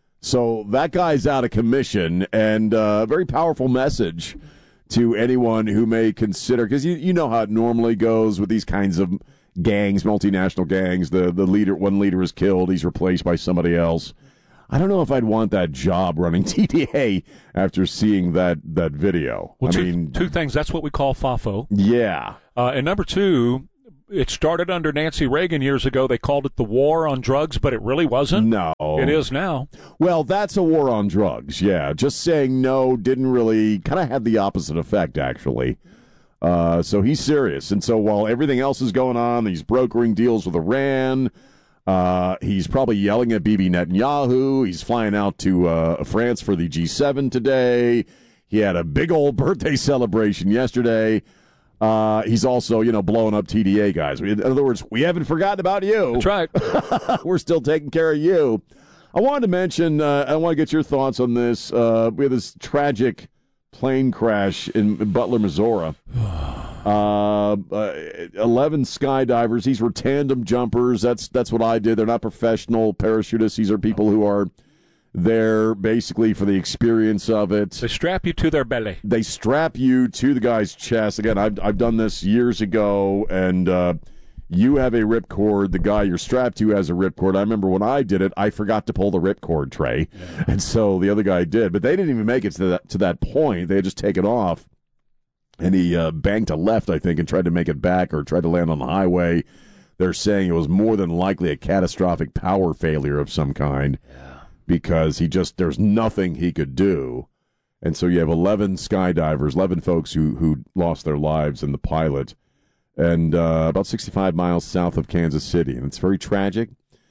So that guy's out of commission, and a uh, very powerful message to anyone who may consider, because you, you know how it normally goes with these kinds of, gangs, multinational gangs. The the leader, one leader is killed. He's replaced by somebody else. I don't know if I'd want that job running T D A after seeing that, that video. Well, I two, mean, two things. That's what we call FAFO. Yeah. Uh, and number two, it started under Nancy Reagan years ago. They called it the war on drugs, but it really wasn't. No. It is now. Well, that's a war on drugs, yeah. Just saying no didn't really, kind of had the opposite effect, actually. Uh, so he's serious. And so while everything else is going on, he's brokering deals with Iran. Uh, he's probably yelling at Bibi Netanyahu. He's flying out to uh, France for the G seven today. He had a big old birthday celebration yesterday. Uh, he's also, you know, blowing up T D A guys. In other words, we haven't forgotten about you. That's right. We're still taking care of you. I wanted to mention, uh, I want to get your thoughts on this. Uh, we had this tragic plane crash in Butler, Missouri. Uh, uh, eleven skydivers. These were tandem jumpers. That's that's what I did. They're not professional parachutists. These are people who are there basically for the experience of it. They strap you to their belly. They strap you to the guy's chest. Again, I've I've done this years ago, and uh, you have a ripcord. The guy you're strapped to has a ripcord. I remember when I did it, I forgot to pull the ripcord tray, yeah. and so the other guy did. But they didn't even make it to that to that point. They had just taken off. And he uh, banked a left, I think, and tried to make it back or tried to land on the highway. They're saying it was more than likely a catastrophic power failure of some kind yeah. because he just, there's nothing he could do. And so you have eleven skydivers, eleven folks who, who lost their lives, and the pilot, and uh, about sixty-five miles south of Kansas City. And it's very tragic.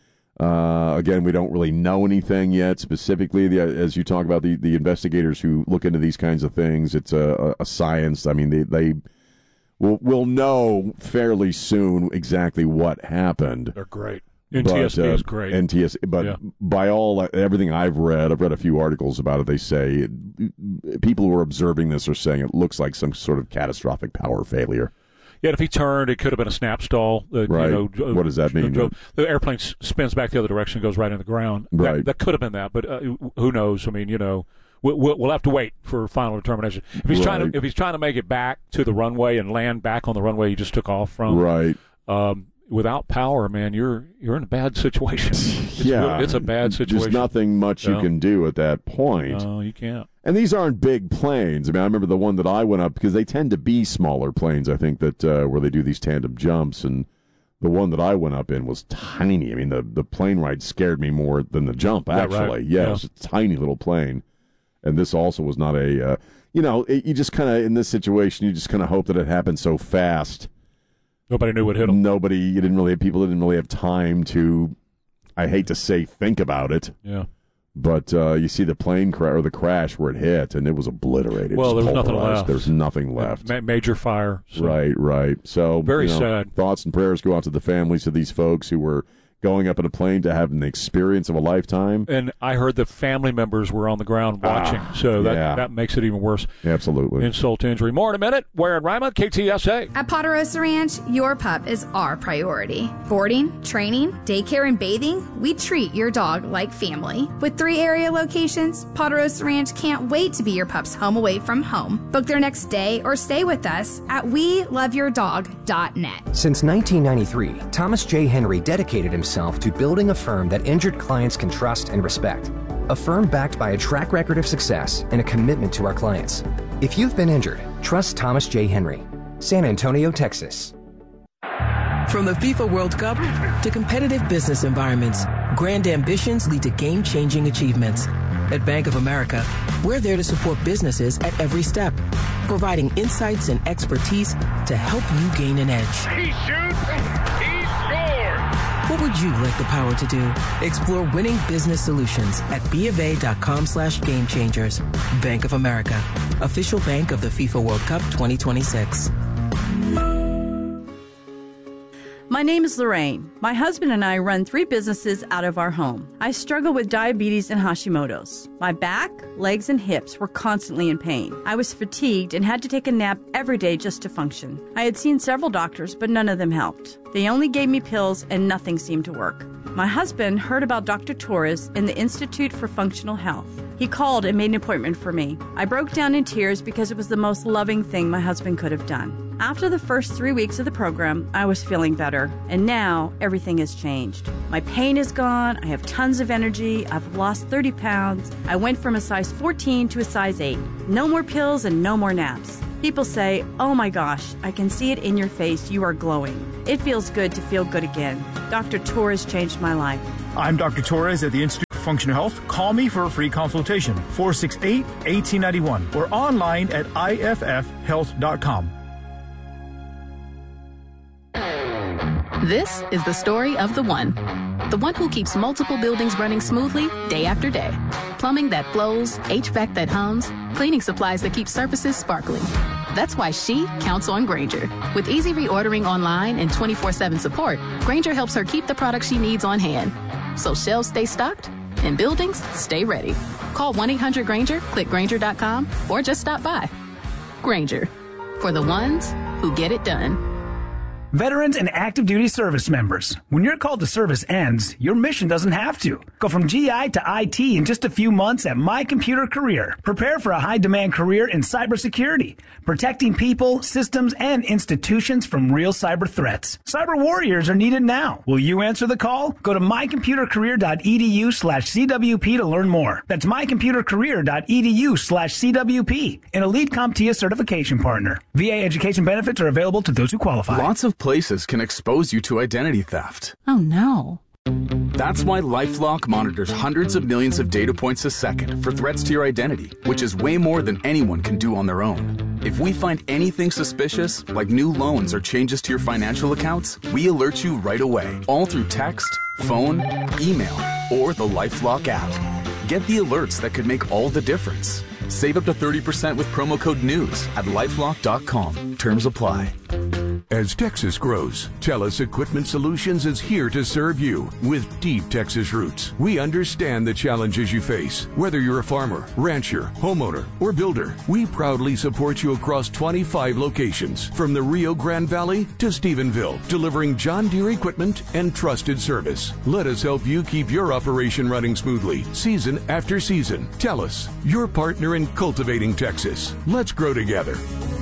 Uh, again, we don't really know anything yet specifically. The, as you talk about the, the investigators who look into these kinds of things, it's a, a science. I mean, they, they will will know fairly soon exactly what happened. They're great. N T S B but, uh, is great. N T S, but yeah. by all everything I've read, I've read a few articles about it. They say it, people who are observing this are saying it looks like some sort of catastrophic power failure. Yeah, if he turned, it could have been a snap stall. Uh, right. You know, what does that mean? The, the airplane spins back the other direction and goes right in the ground. Right. That, that could have been that, but uh, who knows? I mean, you know, we'll, we'll have to wait for final determination. If he's right. trying to, if he's trying to make it back to the runway and land back on the runway he just took off from, right? Um, without power, man, you're you're in a bad situation. It's yeah, really, it's a bad situation. There's nothing much no. you can do at that point. No, you can't. And these aren't big planes. I mean, I remember the one that I went up, because they tend to be smaller planes, I think, that uh, where they do these tandem jumps. And the one that I went up in was tiny. I mean, the, the plane ride scared me more than the jump, actually. Right? Yeah, yeah, it was a tiny little plane. And this also was not a, uh, you know, it, you just kind of, in this situation, you just kind of hope that it happened so fast. Nobody knew what hit them. Nobody, you didn't really, people didn't really have time to, I hate to say, think about it. Yeah. But uh, you see the plane crash, or the crash where it hit, and it was obliterated. Well, there's nothing left. There's nothing left. Ma- major fire. So. Right, right. So very you know, sad. Thoughts and prayers go out to the families of these folks who were going up in a plane to have an experience of a lifetime. And I heard the family members were on the ground watching, ah, so that, yeah. that makes it even worse. Absolutely. Insult to injury. More in a minute. Where in Rima, K T S A. At Ponderosa Ranch, your pup is our priority. Boarding, training, daycare, and bathing, we treat your dog like family. With three area locations, Ponderosa Ranch can't wait to be your pup's home away from home. Book their next day or stay with us at we love your dog dot net. Since nineteen ninety-three, Thomas J. Henry dedicated himself to building a firm that injured clients can trust and respect. A firm backed by a track record of success and a commitment to our clients. If you've been injured, trust Thomas J. Henry. San Antonio, Texas. From the FIFA World Cup to competitive business environments, grand ambitions lead to game-changing achievements. At Bank of America, we're there to support businesses at every step, providing insights and expertise to help you gain an edge. He shoots, he scores! What would you like the power to do? Explore winning business solutions at BofA.com slash game changers. Bank of America, official bank of the FIFA World Cup twenty twenty-six. My name is Lorraine. My husband and I run three businesses out of our home. I struggle with diabetes and Hashimoto's. My back, legs, and hips were constantly in pain. I was fatigued and had to take a nap every day just to function. I had seen several doctors, but none of them helped. They only gave me pills and nothing seemed to work. My husband heard about Doctor Torres in the Institute for Functional Health. He called and made an appointment for me. I broke down in tears because it was the most loving thing my husband could have done. After the first three weeks of the program, I was feeling better, and now everything has changed. My pain is gone, I have tons of energy, I've lost thirty pounds, I went from a size fourteen to a size eight. No more pills and no more naps. People say, oh my gosh, I can see it in your face, you are glowing. It feels good to feel good again. Doctor Torres changed my life. I'm Doctor Torres at the Institute for Functional Health. Call me for a free consultation, four six eight, one eight nine one, or online at I F F health dot com. This is the story of the one. The one who keeps multiple buildings running smoothly day after day. Plumbing that flows, H V A C that hums, cleaning supplies that keep surfaces sparkling. That's why she counts on Grainger. With easy reordering online and twenty-four seven support, Grainger helps her keep the products she needs on hand. So shelves stay stocked and buildings stay ready. Call one eight hundred Grainger, click Grainger dot com, or just stop by. Grainger, for the ones who get it done. Veterans and active duty service members, when your call to service ends, your mission doesn't have to. Go from G I to I T in just a few months at My Computer Career. Prepare for a high-demand career in cybersecurity, protecting people, systems, and institutions from real cyber threats. Cyber warriors are needed now. Will you answer the call? Go to my computer career dot e d u slash c w p to learn more. That's my computer career dot e d u slash c w p, an elite CompTIA certification partner. V A education benefits are available to those who qualify. Lots of places can expose you to identity theft. Oh no. That's why LifeLock monitors hundreds of millions of data points a second for threats to your identity, which is way more than anyone can do on their own. If we find anything suspicious, like new loans or changes to your financial accounts, we alert you right away, all through text, phone, email, or the LifeLock app. Get the alerts that could make all the difference. Save up to thirty percent with promo code NEWS at lifelock dot com. Terms apply. As Texas grows, TELUS Equipment Solutions is here to serve you with deep Texas roots. We understand the challenges you face. Whether you're a farmer, rancher, homeowner, or builder, we proudly support you across twenty-five locations, from the Rio Grande Valley to Stephenville, delivering John Deere equipment and trusted service. Let us help you keep your operation running smoothly, season after season. TELUS, your partner in cultivating Texas. Let's grow together.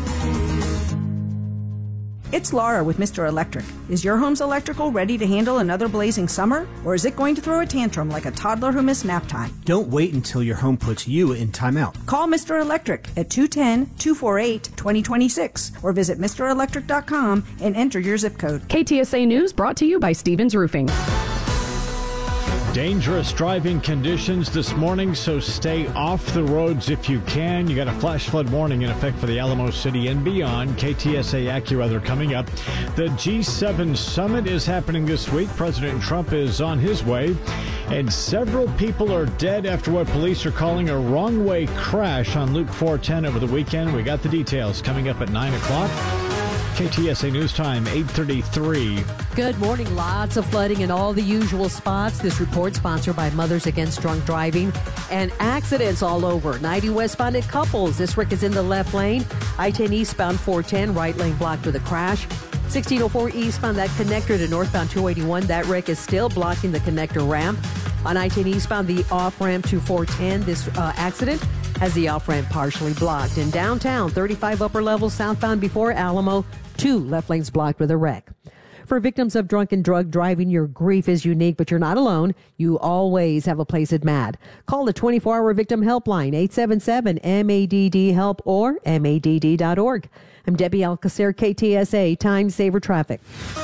It's Laura with Mister Electric. Is your home's electrical ready to handle another blazing summer? Or is it going to throw a tantrum like a toddler who missed nap time? Don't wait until your home puts you in timeout. Call Mister Electric at two one zero, two four eight, two zero two six or visit Mister Electric dot com and enter your zip code. K T S A News brought to you by Stevens Roofing. Dangerous driving conditions this morning, so stay off the roads if you can. You got a flash flood warning in effect for the Alamo City and beyond. K T S A AccuWeather coming up. The G seven summit is happening this week. President Trump is on his way, and several people are dead after what police are calling a wrong-way crash on Loop four ten over the weekend. We got the details coming up at nine o'clock. K T S A News Time, eight thirty-three. Good morning. Lots of flooding in all the usual spots. This report sponsored by Mothers Against Drunk Driving. And accidents all over. ninety westbound at Couples. This wreck is in the left lane. I ten eastbound four ten, right lane blocked with a crash. sixteen oh four eastbound, that connector to northbound two eighty-one. That wreck is still blocking the connector ramp. On I ten eastbound, the off-ramp to four ten. This uh, accident has the off-ramp partially blocked. In downtown, thirty-five upper level southbound before Alamo. Two left lanes blocked with a wreck. For victims of drunk and drug driving, your grief is unique, but you're not alone. You always have a place at M A D. Call the twenty-four hour victim helpline, eight seven seven M A D D help or M A D D dot org. I'm Debbie Alcacer, K T S A Time Saver Traffic.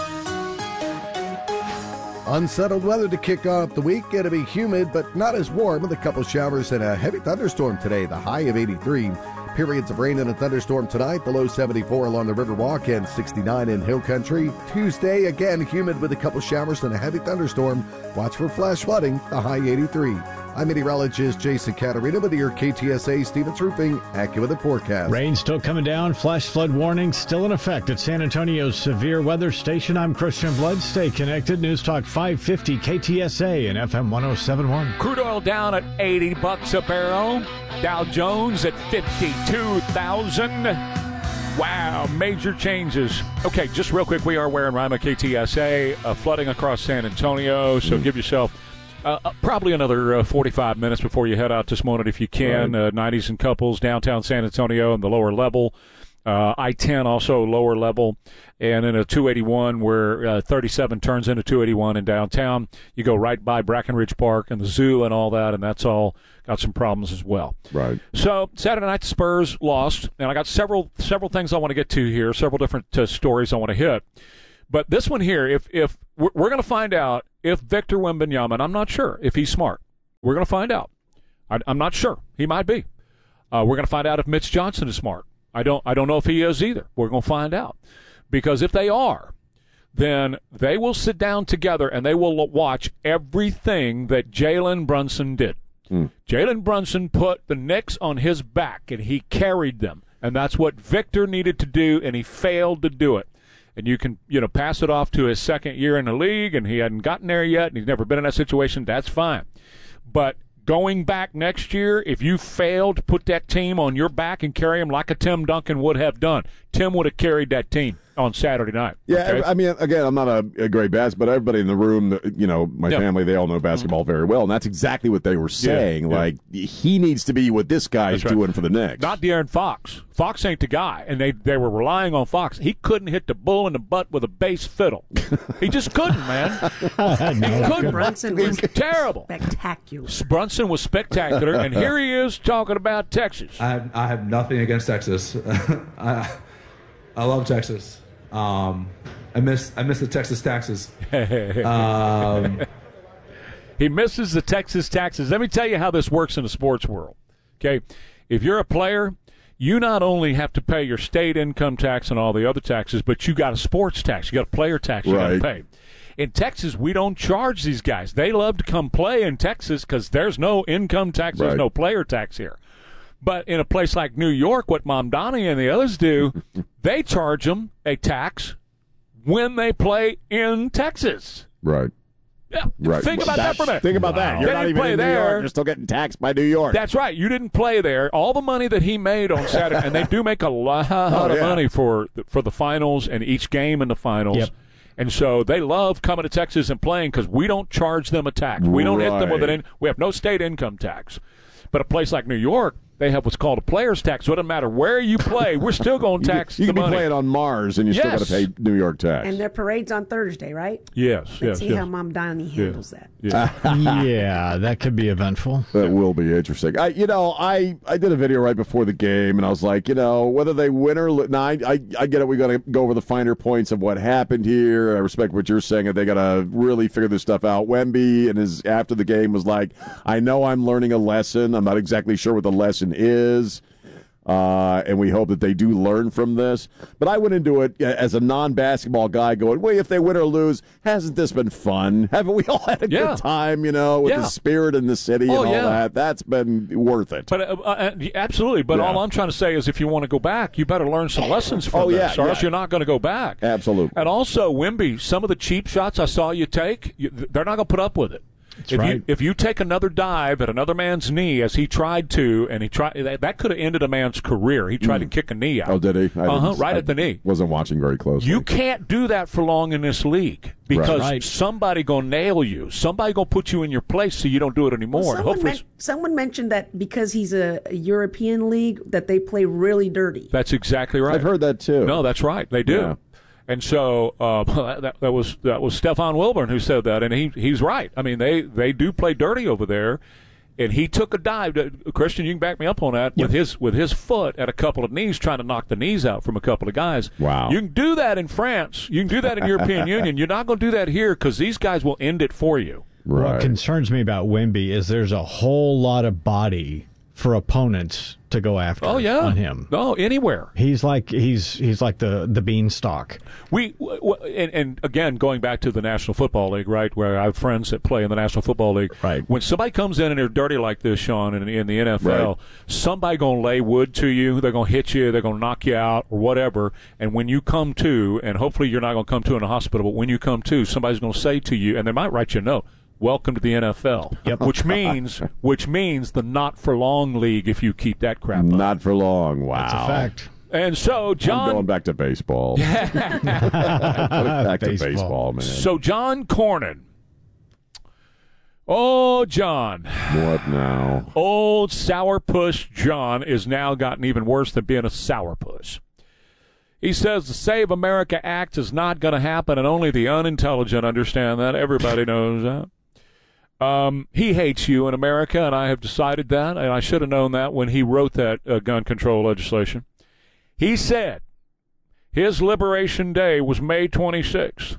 Unsettled weather to kick off the week. It'll be humid, but not as warm, with a couple showers and a heavy thunderstorm today, the high of eighty-three. Periods of rain and a thunderstorm tonight, the low seventy-four along the Riverwalk and sixty-nine in Hill Country. Tuesday, again humid with a couple showers and a heavy thunderstorm. Watch for flash flooding, the high eighty-three. I'm meteorologist Jason Caterina with your K T S A Stevens Roofing AccuWeather forecast. Rain still coming down. Flash flood warning still in effect at San Antonio's severe weather station. I'm Christian Blood. Stay connected. News Talk five fifty K T S A and F M ten seventy-one. Crude oil down at eighty bucks a barrel. Dow Jones at fifty-two thousand. Wow, major changes. Okay, just real quick, we are wearing Rima K T S A, uh, flooding across San Antonio, so mm. give yourself uh, uh, probably another uh, forty-five minutes before you head out this morning if you can. Right. Uh, nineties and couples, downtown San Antonio and the lower level. Uh, I ten also lower level, and in a two eighty-one where uh, thirty-seven turns into two eighty-one in downtown, you go right by Brackenridge Park and the zoo and all that, and that's all got some problems as well. Right. So Saturday night, the Spurs lost, and I got several several things I want to get to here, several different uh, stories I want to hit. But this one here, if if we're, we're going to find out if Victor Wembanyama, and I'm not sure if he's smart, we're going to find out. I, I'm not sure. He might be. Uh, we're going to find out if Mitch Johnson is smart. I don't I don't know if he is either. We're going to find out. Because if they are, then they will sit down together and they will watch everything that Jalen Brunson did. Mm. Jalen Brunson put the Knicks on his back, and he carried them. And that's what Victor needed to do, and he failed to do it. And you can, you know, pass it off to his second year in the league, and he hadn't gotten there yet, and he's never been in that situation. That's fine. But going back next year, if you fail to put that team on your back and carry them like a Tim Duncan would have done, Tim would have carried that team on Saturday night. Yeah, okay? I mean, again, I'm not a, a great basketball, but everybody in the room, you know, my yeah. family, they all know basketball very well, and that's exactly what they were saying. Yeah, like, yeah. he needs to be what this guy's right. doing for the Knicks. Not De'Aaron Fox. Fox ain't the guy, and they, they were relying on Fox. He couldn't hit the bull in the butt with a bass fiddle. He just couldn't, man. no, he couldn't. Brunson he was terrible. Spectacular. Brunson was spectacular, and here he is talking about Texas. I have, I have nothing against Texas. I, I love Texas. Um, I miss I miss the Texas taxes. Um, he misses the Texas taxes. Let me tell you how this works in the sports world. Okay, if you're a player, you not only have to pay your state income tax and all the other taxes, but you got a sports tax. You got a player tax you right. got to pay. In Texas, we don't charge these guys. They love to come play in Texas because there's no income tax, there's right. no player tax here. But in a place like New York, what Mamdani and the others do, they charge them a tax when they play in Texas. Right. Yeah. Right. Think about that for a minute. Think about wow. that. You're they not didn't even play in New there. York. You're still getting taxed by New York. That's right. You didn't play there. All the money that he made on Saturday, and they do make a lot oh, of yeah. money for for the finals and each game in the finals. Yep. And so they love coming to Texas and playing because we don't charge them a tax. We don't right. hit them with an in, we have no state income tax. But a place like New York, they have what's called a player's tax. So it doesn't matter where you play, we're still going to tax you, you the can money. be playing on Mars, and you yes. still got to pay New York tax. And their parade's on Thursday, right? Yes, Let's yes, see yes. how Mom Donnie handles yeah. that. Yeah. yeah, that could be eventful. That will be interesting. I, you know, I, I did a video right before the game, and I was like, you know, whether they win or lose, now I, I, I get it. We got to go over the finer points of what happened here. I respect what you're saying. They got to really figure this stuff out. Wemby and his after the game was like, I know I'm learning a lesson. I'm not exactly sure what the lesson is. Uh, and we hope that they do learn from this. But I went into it as a non-basketball guy going, well, if they win or lose, hasn't this been fun? Haven't we all had a yeah. good time, you know, with yeah. the spirit in the city oh, and all yeah. that? That's been worth it. But uh, uh, Absolutely. But yeah. all I'm trying to say is if you want to go back, you better learn some lessons from oh, this, yeah, or yeah. else you're not going to go back. Absolutely. And also, Wemby, some of the cheap shots I saw you take, you, they're not going to put up with it. That's if right. you if you take another dive at another man's knee as he tried to, and he tried that, that could have ended a man's career. He tried mm. to kick a knee out. Oh, did he? Uh huh. Right I at the knee. Wasn't watching very closely. You can't do that for long in this league because right. somebody gonna nail you. Somebody gonna put you in your place so you don't do it anymore. Well, someone, Hopefully, men- someone mentioned that because he's a, a European league that they play really dirty. that's exactly right. I've heard that too. No, that's right. They do. Yeah. And so uh, that, that was that was Stefan Wilburn who said that, and he he's right. I mean, they, they do play dirty over there, and he took a dive. Christian, you can back me up on that. Yep. with his with his foot at a couple of knees, trying to knock the knees out from a couple of guys. Wow! You can do that in France. You can do that in European Union. You're not going to do that here because these guys will end it for you. Right. What concerns me about Wemby is there's a whole lot of body for opponents to go after oh, yeah. on him. No, anywhere. He's like he's he's like the the beanstalk. We w- w- and, and again going back to the National Football League, right, where I have friends that play in the National Football League. Right. When somebody comes in and they're dirty like this, Sean, in, in the N F L, right. somebody gonna lay wood to you. They're gonna hit you. They're gonna knock you out or whatever. And when you come to, and hopefully you're not gonna come to in a hospital, but when you come to, somebody's gonna say to you, and they might write you a note. Welcome to the N F L. Yep. Which means, which means the not for long league. If you keep that crap up. Not for long. Wow. That's a fact. And so John... I'm going back to baseball. back baseball. to baseball, man. So John Cornyn. Oh, John. What now? Old sourpuss John is now gotten even worse than being a sourpuss. He says the Save America Act is not going to happen, and only the unintelligent understand that. Everybody knows that. Um, he hates you in America, and I have decided that, and I should have known that when he wrote that uh, gun control legislation. He said his Liberation Day was May twenty-sixth.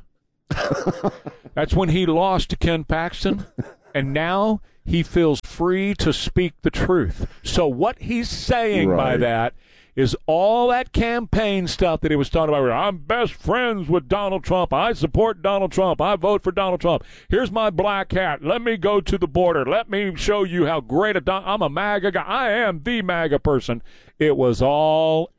That's when he lost to Ken Paxton, and now he feels free to speak the truth. So what he's saying right. by that is all that campaign stuff that he was talking about. I'm best friends with Donald Trump. I support Donald Trump. I vote for Donald Trump. Here's my black hat. Let me go to the border. Let me show you how great a Don- I'm a MAGA guy. I am the MAGA person. It was all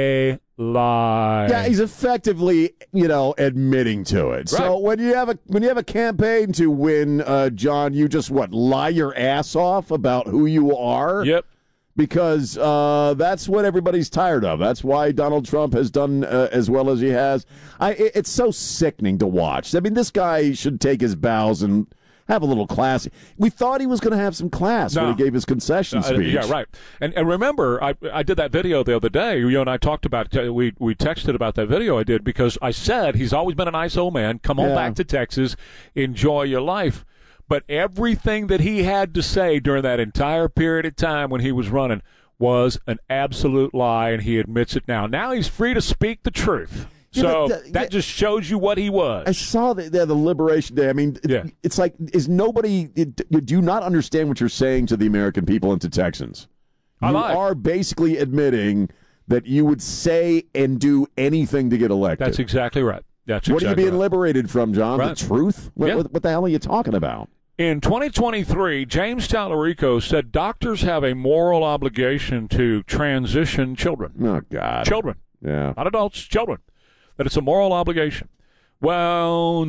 a lie. Yeah, he's effectively, you know, admitting to it. Right. So when you have a when you have a campaign to win, uh, John, you just what lie your ass off about who you are. Yep. Because uh, that's what everybody's tired of. That's why Donald Trump has done uh, as well as he has. I, it, it's so sickening to watch. I mean, this guy should take his bows and have a little class. We thought he was going to have some class no. when he gave his concession uh, speech. Yeah, right. And, and remember, I I did that video the other day. You and I talked about it. We, we texted about that video I did because I said he's always been a nice old man. Come on yeah. back to Texas. Enjoy your life. But everything that he had to say during that entire period of time when he was running was an absolute lie, and he admits it now. Now he's free to speak the truth. Yeah, so the, that yeah, just shows you what he was. I saw the, the, the Liberation Day. I mean, yeah. it, it's like, is nobody, it, do you not understand what you're saying to the American people and to Texans? You I lied. are basically admitting that you would say and do anything to get elected. That's exactly right. That's what exactly are you being right. liberated from, John? Right. The truth? What, yeah. what, what the hell are you talking about? In twenty twenty-three, James Tallarico said doctors have a moral obligation to transition children. Oh, God. Children. Yeah. Not adults, children. That it's a moral obligation. Well,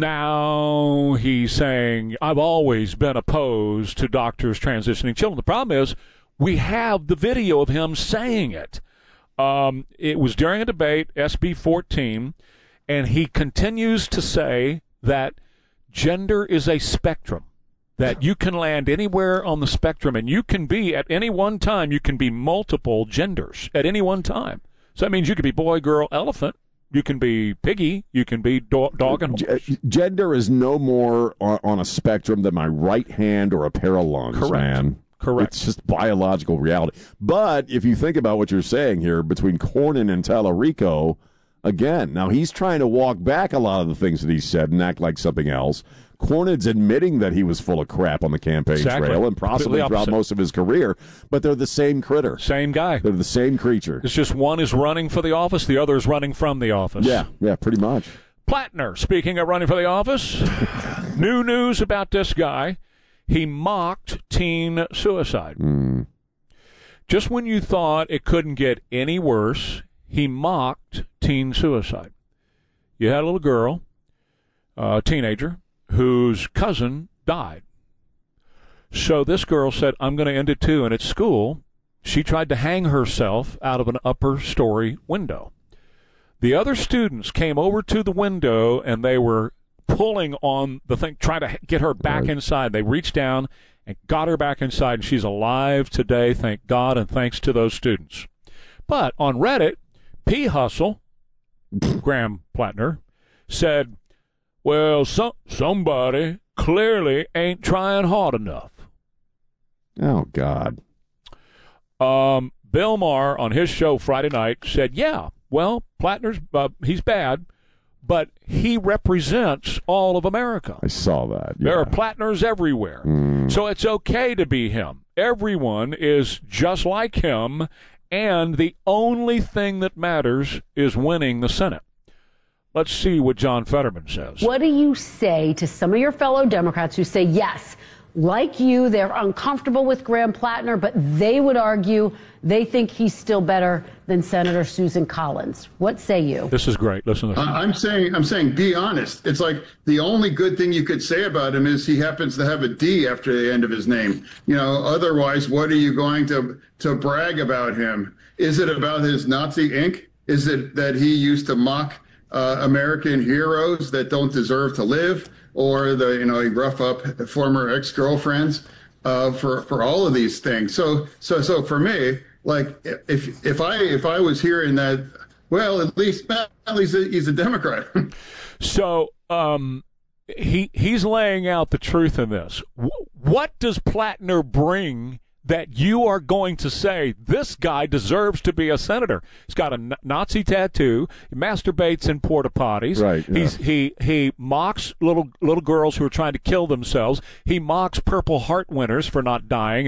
now he's saying, I've always been opposed to doctors transitioning children. The problem is we have the video of him saying it. Um, it was during a debate, S B fourteen, and he continues to say that gender is a spectrum. That you can land anywhere on the spectrum, and you can be, at any one time, you can be multiple genders at any one time. So that means you could be boy, girl, elephant. You can be piggy. You can be do- dog and horse. G- gender is no more on, on a spectrum than my right hand or a pair of lungs, Correct. man. Correct. It's just biological reality. But if you think about what you're saying here, between Cornyn and Tallarico, again, now he's trying to walk back a lot of the things that he said and act like something else. Cornyn's admitting that he was full of crap on the campaign exactly. trail and possibly throughout most of his career, but they're the same critter. Same guy. They're the same creature. It's just one is running for the office, the other is running from the office. Yeah, yeah, pretty much. Plattner, speaking of running for the office, new news about this guy. He mocked teen suicide. Mm. Just when you thought it couldn't get any worse, he mocked teen suicide. You had a little girl, a teenager, whose cousin died. So this girl said, I'm going to end it too. And at school, she tried to hang herself out of an upper story window. The other students came over to the window, and they were pulling on the thing, trying to get her back right. inside. They reached down and got her back inside, and she's alive today, thank God, and thanks to those students. But on Reddit, P. Hustle, Graham Plattner, said, well, some, somebody clearly ain't trying hard enough. Oh, God. Um, Bill Maher, on his show Friday night, said, yeah, well, Plattner's, uh, he's bad, but he represents all of America. I saw that. Yeah. There are Plattners everywhere. Mm. So it's okay to be him. Everyone is just like him, and the only thing that matters is winning the Senate. Let's see what John Fetterman says. What do you say to some of your fellow Democrats who say, yes, like you, they're uncomfortable with Graham Plattner, but they would argue they think he's still better than Senator Susan Collins? What say you? This is great. Listen to this. I'm saying, I'm saying, be honest. It's like the only good thing you could say about him is he happens to have a D after the end of his name. You know, otherwise, what are you going to to brag about him? Is it about his Nazi ink? Is it that he used to mock uh, American heroes that don't deserve to live, or the you know he rough up former ex-girlfriends uh, for for all of these things? So so so for me, like if if I if I was hearing that, well, at least at least he's a Democrat. So um, he he's laying out the truth in this. W- what does Plattner bring that you are going to say this guy deserves to be a senator? He's got a Nazi tattoo. He masturbates in porta potties. Right. Yeah. He's, he he mocks little little girls who are trying to kill themselves. He mocks Purple Heart winners for not dying